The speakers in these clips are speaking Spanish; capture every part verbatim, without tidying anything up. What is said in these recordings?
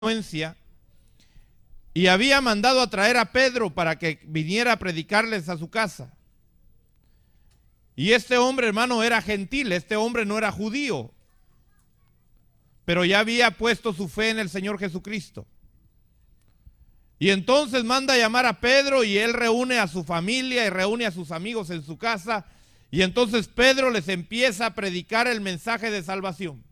influencia y había mandado a traer a Pedro para que viniera a predicarles a su casa. Y este hombre, hermano, era gentil, este hombre no era judío, pero ya había puesto su fe en el Señor Jesucristo. Y entonces manda a llamar a Pedro y él reúne a su familia y reúne a sus amigos en su casa. Y entonces Pedro les empieza a predicar el mensaje de salvación.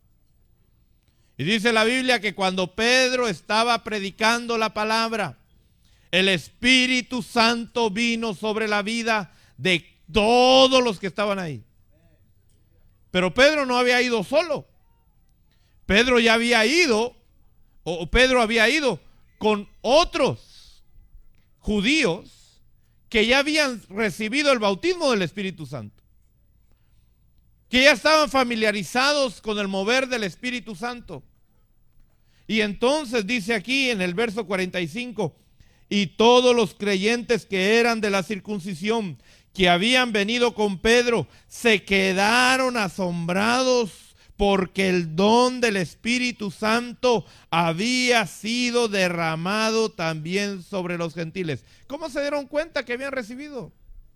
Y dice la Biblia que cuando Pedro estaba predicando la palabra, el Espíritu Santo vino sobre la vida de todos los que estaban ahí. Pero Pedro no había ido solo. Pedro ya había ido, o Pedro había ido con otros judíos que ya habían recibido el bautismo del Espíritu Santo, que ya estaban familiarizados con el mover del Espíritu Santo. Y entonces dice aquí en el verso cuarenta y cinco, y todos los creyentes que eran de la circuncisión, que habían venido con Pedro, se quedaron asombrados porque el don del Espíritu Santo había sido derramado también sobre los gentiles. ¿Cómo se dieron cuenta que habían recibido?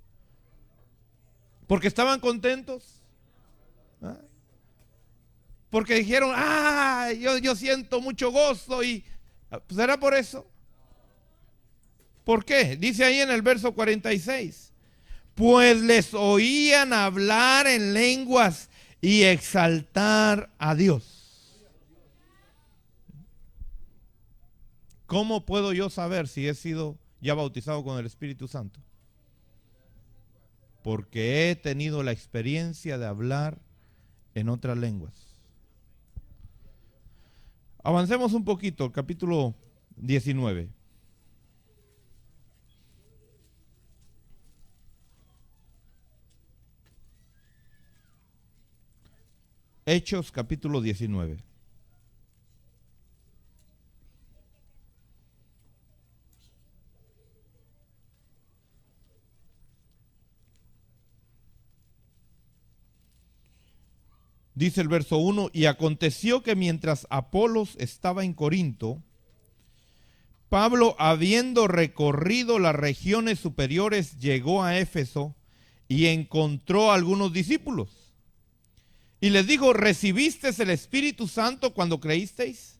Porque estaban contentos. ¿Ah? Porque dijeron, ah, yo, yo siento mucho gozo y pues era por eso. ¿Por qué? Dice ahí en el verso cuarenta y seis, pues les oían hablar en lenguas y exaltar a Dios. ¿Cómo puedo yo saber si he sido ya bautizado con el Espíritu Santo? Porque he tenido la experiencia de hablar en otras lenguas. Avancemos un poquito, capítulo diecinueve. Hechos capítulo diecinueve. Dice el verso uno, y aconteció que mientras Apolos estaba en Corinto, Pablo, habiendo recorrido las regiones superiores, llegó a Éfeso y encontró a algunos discípulos. Y les dijo, ¿recibisteis el Espíritu Santo cuando creísteis?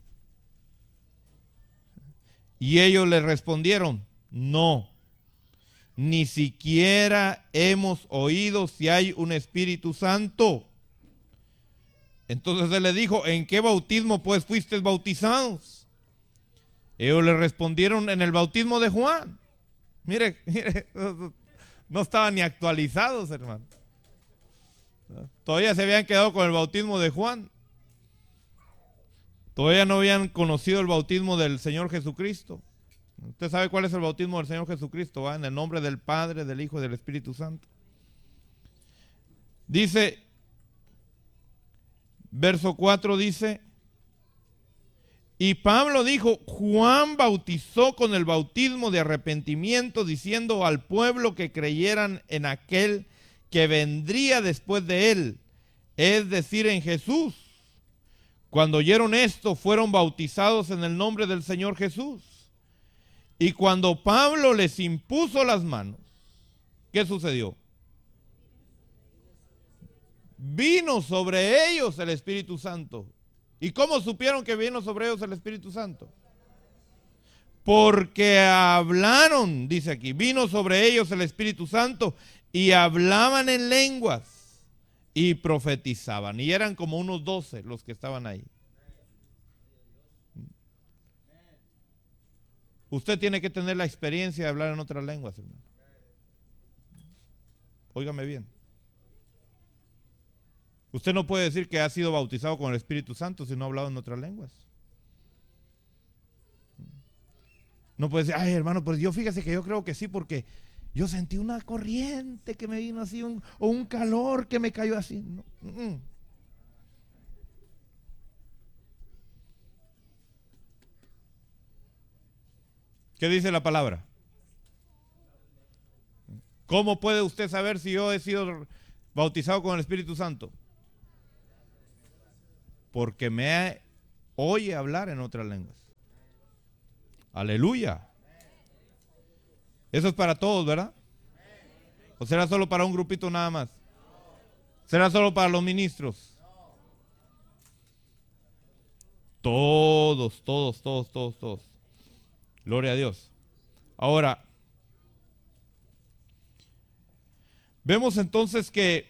Y ellos le respondieron, no, ni siquiera hemos oído si hay un Espíritu Santo. Entonces él le dijo, ¿en qué bautismo pues fuisteis bautizados? Ellos le respondieron, en el bautismo de Juan. Mire, mire, no estaban ni actualizados, hermano. Todavía se habían quedado con el bautismo de Juan. Todavía no habían conocido el bautismo del Señor Jesucristo. Usted sabe cuál es el bautismo del Señor Jesucristo, ¿va? En el nombre del Padre, del Hijo y del Espíritu Santo. Dice, verso cuatro dice, y Pablo dijo, Juan bautizó con el bautismo de arrepentimiento, diciendo al pueblo que creyeran en aquel que vendría después de él, es decir, en Jesús. Cuando oyeron esto, fueron bautizados en el nombre del Señor Jesús. Y cuando Pablo les impuso las manos, ¿qué sucedió? Vino sobre ellos el Espíritu Santo. ¿Y cómo supieron que vino sobre ellos el Espíritu Santo? Porque hablaron, dice aquí, vino sobre ellos el Espíritu Santo y hablaban en lenguas y profetizaban. Y eran como unos doce los que estaban ahí. Usted tiene que tener la experiencia de hablar en otras lenguas, hermano. Óigame bien. Usted no puede decir que ha sido bautizado con el Espíritu Santo si no ha hablado en otras lenguas. No puede decir, ay hermano, pues yo fíjese que yo creo que sí, porque yo sentí una corriente que me vino así, un, o un calor que me cayó así. No. Mm-mm. ¿Qué dice la palabra? ¿Cómo puede usted saber si yo he sido bautizado con el Espíritu Santo? Porque me oye hablar en otras lenguas. Aleluya. Eso es para todos, ¿verdad? ¿O será solo para un grupito nada más? ¿Será solo para los ministros? Todos, todos, todos, todos, todos. Gloria a Dios. Ahora, vemos entonces que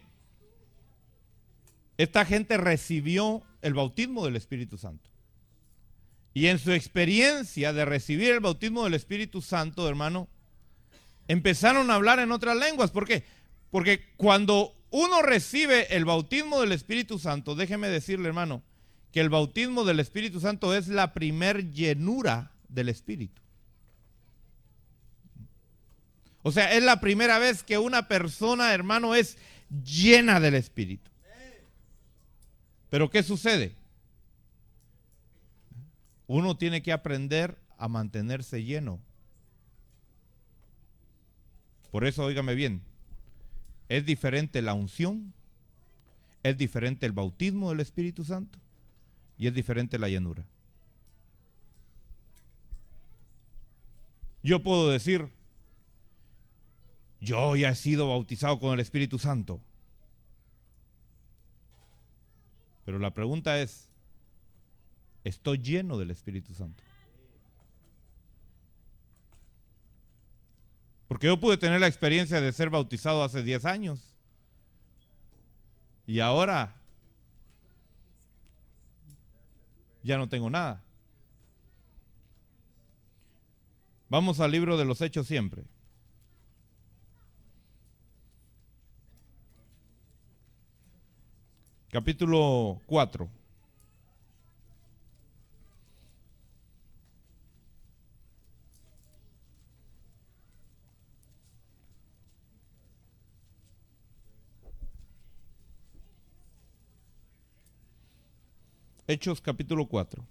esta gente recibió el bautismo del Espíritu Santo. Y en su experiencia de recibir el bautismo del Espíritu Santo, hermano, empezaron a hablar en otras lenguas. ¿Por qué? Porque cuando uno recibe el bautismo del Espíritu Santo, déjeme decirle, hermano, que el bautismo del Espíritu Santo es la primer llenura del Espíritu. O sea, es la primera vez que una persona, hermano, es llena del Espíritu. Pero ¿qué sucede? Uno tiene que aprender a mantenerse lleno. Por eso, óigame bien, es diferente la unción, es diferente el bautismo del Espíritu Santo y es diferente la llenura. Yo puedo decir, yo ya he sido bautizado con el Espíritu Santo. Pero la pregunta es, ¿estoy lleno del Espíritu Santo? Porque yo pude tener la experiencia de ser bautizado hace diez años. Y ahora ya no tengo nada. Vamos al libro de los Hechos siempre. Capítulo cuatro. Hechos capítulo cuatro.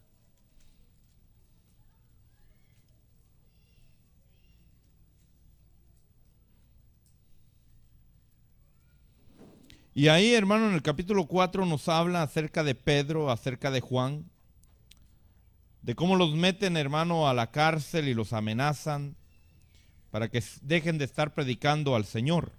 Y ahí, hermano, en el capítulo cuatro nos habla acerca de Pedro, acerca de Juan, de cómo los meten, hermano, a la cárcel y los amenazan para que dejen de estar predicando al Señor.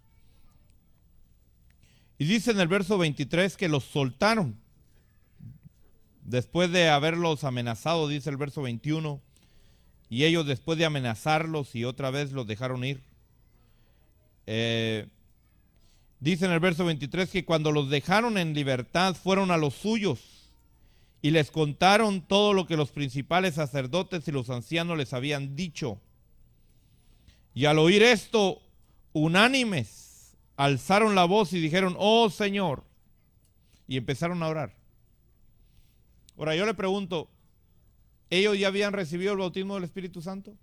Y dice en el verso veintitrés que los soltaron. Después de haberlos amenazado, dice el verso veintiuno, y ellos después de amenazarlos y otra vez los dejaron ir. Eh, dice en el verso veintitrés que cuando los dejaron en libertad fueron a los suyos y les contaron todo lo que los principales sacerdotes y los ancianos les habían dicho. Y al oír esto, unánimes, alzaron la voz y dijeron, oh Señor, y empezaron a orar. Ahora yo le pregunto, ¿ellos ya habían recibido el bautismo del Espíritu Santo?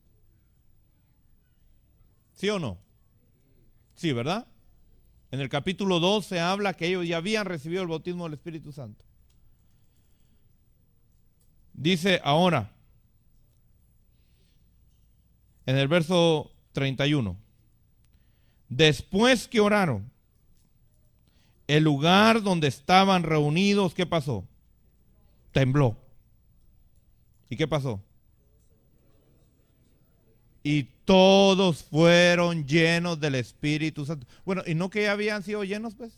¿Sí o no? Sí, ¿verdad? En el capítulo dos se habla que ellos ya habían recibido el bautismo del Espíritu Santo. Dice ahora, en el verso treinta y uno, después que oraron, el lugar donde estaban reunidos, ¿qué pasó? Tembló. ¿Y qué pasó? Y todos fueron llenos del Espíritu Santo. Bueno, ¿y no que ya habían sido llenos, pues?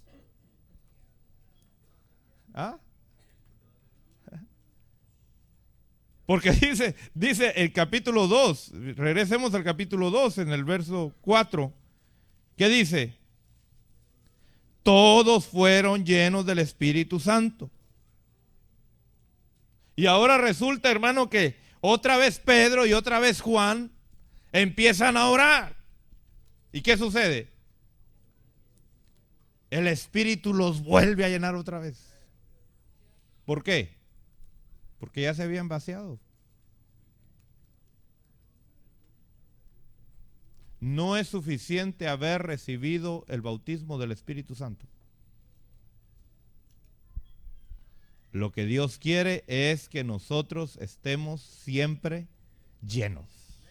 ¿Ah? Porque dice, dice el capítulo dos, regresemos al capítulo dos en el verso cuatro. ¿Qué dice? Todos fueron llenos del Espíritu Santo. Y ahora resulta, hermano, que otra vez Pedro y otra vez Juan empiezan a orar. ¿Y qué sucede? El Espíritu los vuelve a llenar otra vez. ¿Por qué? Porque ya se habían vaciado. No es suficiente haber recibido el bautismo del Espíritu Santo. Lo que Dios quiere es que nosotros estemos siempre llenos.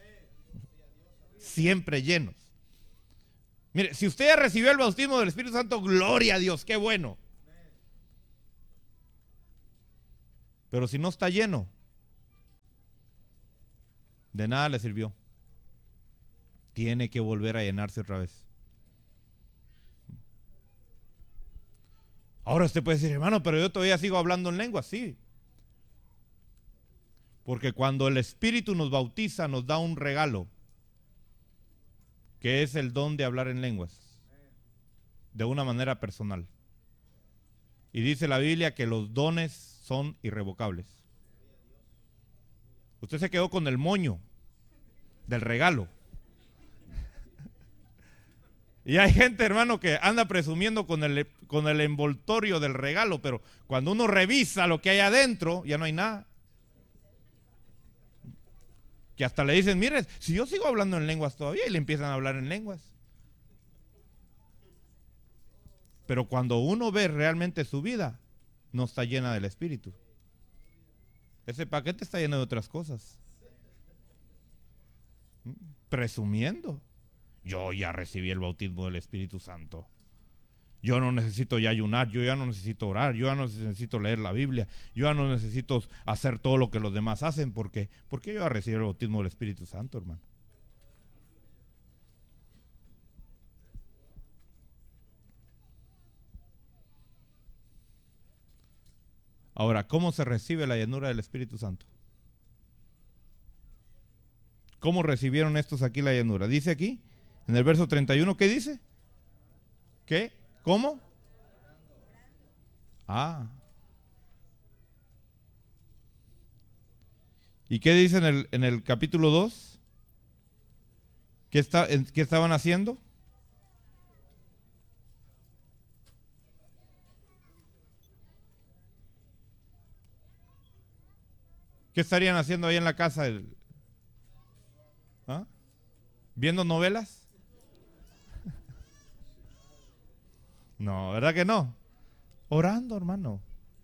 Siempre llenos. Mire, si usted ya recibió el bautismo del Espíritu Santo, gloria a Dios, qué bueno. Pero si no está lleno, De nada le sirvió. Tiene que volver a llenarse otra vez. Ahora usted puede decir, hermano, pero yo todavía sigo hablando en lenguas. Sí. Porque cuando el Espíritu nos bautiza, nos da un regalo, que es el don de hablar en lenguas, de una manera personal. Y dice la Biblia que los dones son irrevocables. Usted se quedó con el moño del regalo. Y hay gente, hermano, que anda presumiendo con el, con el envoltorio del regalo, pero cuando uno revisa lo que hay adentro, ya no hay nada. Que hasta le dicen, mire, si yo sigo hablando en lenguas todavía, y le empiezan a hablar en lenguas. Pero cuando uno ve realmente su vida, no está llena del Espíritu. Ese paquete está lleno de otras cosas. Presumiendo. Yo ya recibí el bautismo del Espíritu Santo. Yo no necesito ya ayunar, yo ya no necesito orar, yo ya no necesito leer la Biblia, yo ya no necesito hacer todo lo que los demás hacen, porque porque yo ya recibí el bautismo del Espíritu Santo, hermano. Ahora, ¿cómo se recibe la llenura del Espíritu Santo? ¿Cómo recibieron estos aquí la llenura? Dice aquí, en el verso treinta y uno, ¿qué dice? ¿Qué? ¿Cómo? Ah. ¿Y qué dice en el, en el capítulo dos? ¿Qué, está, ¿Qué estaban haciendo? ¿Qué estarían haciendo ahí en la casa? ¿Ah? ¿Viendo novelas? No, ¿verdad que no? Orando, hermano.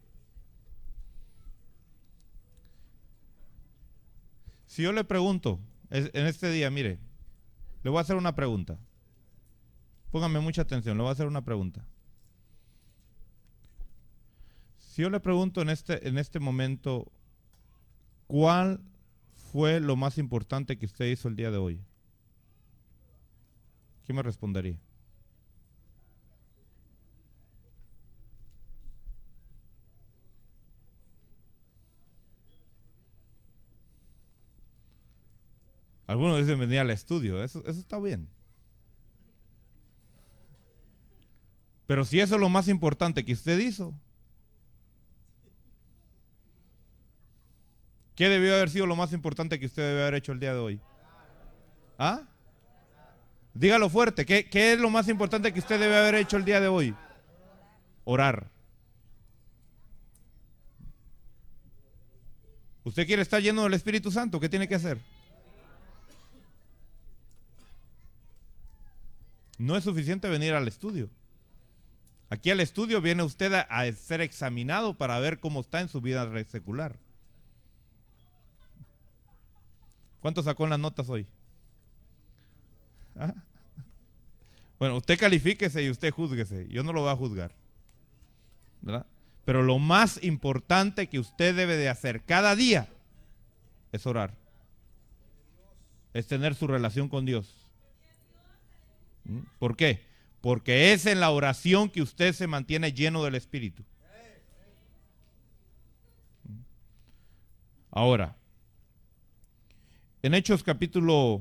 Si yo le pregunto en este día, mire, le voy a hacer una pregunta. Póngame mucha atención, le voy a hacer una pregunta. Si yo le pregunto en este, en este momento, ¿cuál fue lo más importante que usted hizo el día de hoy? ¿Qué me respondería? Algunos dicen venir al estudio, eso, eso está bien. Pero si eso es lo más importante que usted hizo, ¿qué debió haber sido lo más importante que usted debe haber hecho el día de hoy? ¿Ah? Dígalo fuerte, ¿qué, qué es lo más importante que usted debe haber hecho el día de hoy? Orar. ¿Usted quiere estar lleno del Espíritu Santo? ¿Qué tiene que hacer? No es suficiente venir al estudio. Aquí al estudio viene usted a, a ser examinado para ver cómo está en su vida secular. ¿Cuánto sacó en las notas hoy? ¿Ah? Bueno, usted califíquese y usted júzguese. Yo no lo voy a juzgar, ¿verdad? Pero lo más importante que usted debe de hacer cada día es orar. Es tener su relación con Dios. ¿Por qué? Porque es en la oración que usted se mantiene lleno del Espíritu. Ahora, en Hechos capítulo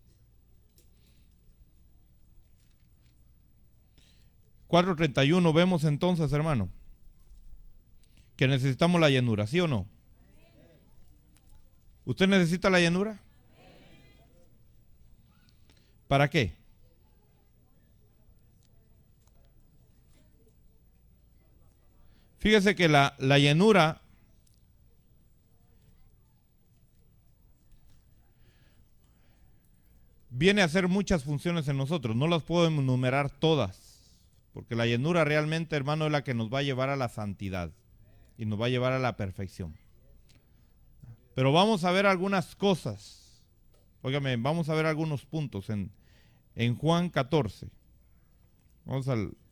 cuatro treinta y uno vemos entonces, hermano, que necesitamos la llenura, ¿sí o no? ¿Usted necesita la llenura? ¿Para qué? Fíjese que la, la llenura viene a hacer muchas funciones en nosotros. No las puedo enumerar todas, porque la llenura realmente, hermano, es la que nos va a llevar a la santidad y nos va a llevar a la perfección. Pero vamos a ver algunas cosas. Óigame, vamos a ver algunos puntos en, en Juan catorce. Vamos al